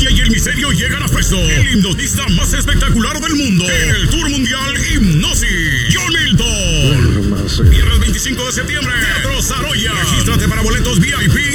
magia y el misterio llegan a Presto, el hipnotista más espectacular del mundo, en el Tour Mundial Hipnosis, John Milton. Viernes 25 de septiembre, Teatro Saroya. Regístrate para boletos VIP